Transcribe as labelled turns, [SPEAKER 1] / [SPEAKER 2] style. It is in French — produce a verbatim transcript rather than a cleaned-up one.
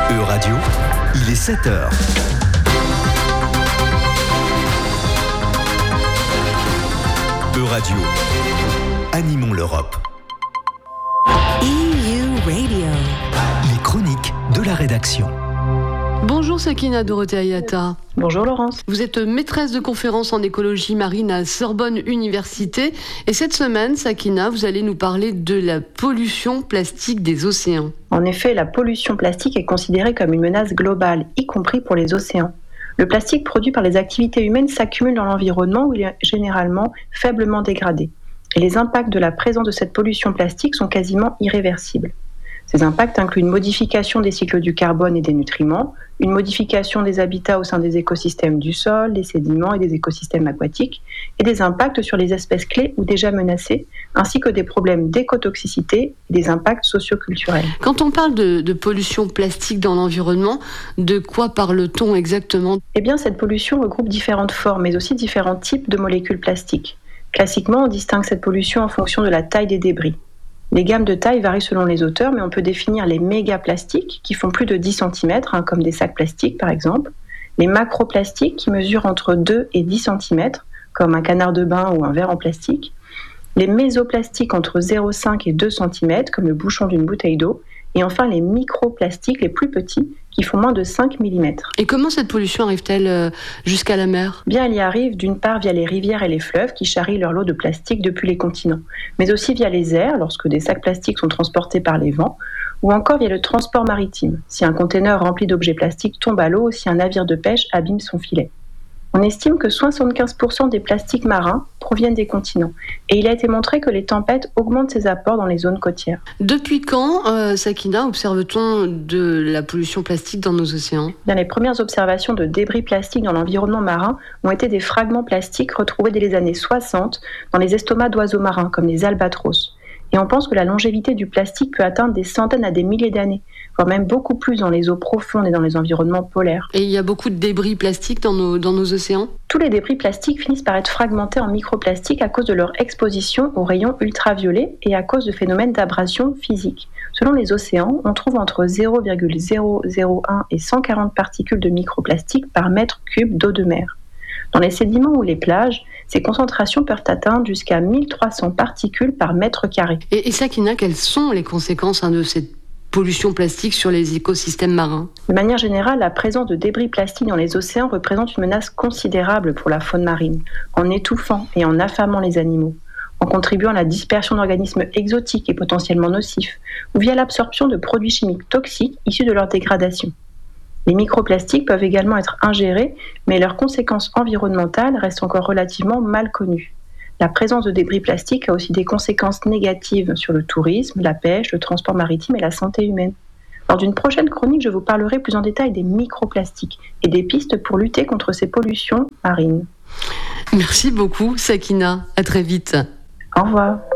[SPEAKER 1] E-Radio, il est sept heures. E-Radio, animons l'Europe.
[SPEAKER 2] E U Radio.
[SPEAKER 1] Les chroniques de la rédaction.
[SPEAKER 3] Bonjour Sakina Dorothée Ayata.
[SPEAKER 4] Bonjour Laurence.
[SPEAKER 3] Vous êtes maîtresse de conférences en écologie marine à Sorbonne Université. Et cette semaine, Sakina, vous allez nous parler de la pollution plastique des océans.
[SPEAKER 4] En effet, la pollution plastique est considérée comme une menace globale, y compris pour les océans. Le plastique produit par les activités humaines s'accumule dans l'environnement où il est généralement faiblement dégradé. Et les impacts de la présence de cette pollution plastique sont quasiment irréversibles. Ces impacts incluent une modification des cycles du carbone et des nutriments, une modification des habitats au sein des écosystèmes du sol, des sédiments et des écosystèmes aquatiques, et des impacts sur les espèces clés ou déjà menacées, ainsi que des problèmes d'écotoxicité et des impacts socioculturels.
[SPEAKER 3] Quand on parle de, de pollution plastique dans l'environnement, de quoi parle-t-on exactement ?
[SPEAKER 4] Eh bien, cette pollution regroupe différentes formes, mais aussi différents types de molécules plastiques. Classiquement, on distingue cette pollution en fonction de la taille des débris. Les gammes de taille varient selon les auteurs, mais on peut définir les mégaplastiques qui font plus de dix centimètres, hein, comme des sacs plastiques par exemple, les macroplastiques qui mesurent entre deux et dix centimètres, comme un canard de bain ou un verre en plastique, les mésoplastiques entre zéro virgule cinq et deux centimètres, comme le bouchon d'une bouteille d'eau, et enfin les microplastiques les plus petits, qui font moins de cinq millimètres.
[SPEAKER 3] Et comment cette pollution arrive-t-elle jusqu'à la mer ?
[SPEAKER 4] Bien, elle y arrive d'une part via les rivières et les fleuves qui charrient leur lot de plastique depuis les continents, mais aussi via les airs, lorsque des sacs plastiques sont transportés par les vents, ou encore via le transport maritime, si un conteneur rempli d'objets plastiques tombe à l'eau ou si un navire de pêche abîme son filet. On estime que soixante-quinze pour cent des plastiques marins proviennent des continents. Et il a été montré que les tempêtes augmentent ces apports dans les zones côtières.
[SPEAKER 3] Depuis quand, euh, Sakina, observe-t-on de la pollution plastique dans nos océans ?
[SPEAKER 4] Bien, les premières observations de débris plastiques dans l'environnement marin ont été des fragments plastiques retrouvés dès les années soixante dans les estomacs d'oiseaux marins, comme les albatros. Et on pense que la longévité du plastique peut atteindre des centaines à des milliers d'années, voire même beaucoup plus dans les eaux profondes et dans les environnements polaires.
[SPEAKER 3] Et il y a beaucoup de débris plastiques dans nos, dans nos océans ?
[SPEAKER 4] Tous les débris plastiques finissent par être fragmentés en microplastiques à cause de leur exposition aux rayons ultraviolets et à cause de phénomènes d'abrasion physique. Selon les océans, on trouve entre zéro virgule zéro zéro un et cent quarante particules de microplastiques par mètre cube d'eau de mer. Dans les sédiments ou les plages, ces concentrations peuvent atteindre jusqu'à mille trois cents particules par mètre carré.
[SPEAKER 3] Et, et Sakina, quelles sont les conséquences hein, de cette pollution plastique sur les écosystèmes marins ?
[SPEAKER 4] De manière générale, la présence de débris plastiques dans les océans représente une menace considérable pour la faune marine, en étouffant et en affamant les animaux, en contribuant à la dispersion d'organismes exotiques et potentiellement nocifs, ou via l'absorption de produits chimiques toxiques issus de leur dégradation. Les microplastiques peuvent également être ingérés, mais leurs conséquences environnementales restent encore relativement mal connues. La présence de débris plastiques a aussi des conséquences négatives sur le tourisme, la pêche, le transport maritime et la santé humaine. Lors d'une prochaine chronique, je vous parlerai plus en détail des microplastiques et des pistes pour lutter contre ces pollutions marines.
[SPEAKER 3] Merci beaucoup, Sakina. À très vite.
[SPEAKER 4] Au revoir.